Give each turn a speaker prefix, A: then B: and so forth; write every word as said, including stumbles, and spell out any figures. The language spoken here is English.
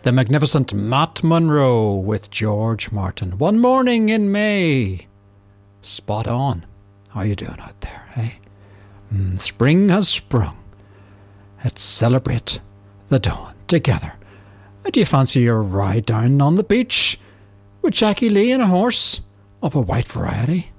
A: The magnificent Matt Monro with George Martin. One morning in May. Spot on. How you doing out there, eh? Mm, spring has sprung. Let's celebrate the dawn together. Do you fancy your ride down on the beach with Jackie Lee and a horse of a white variety?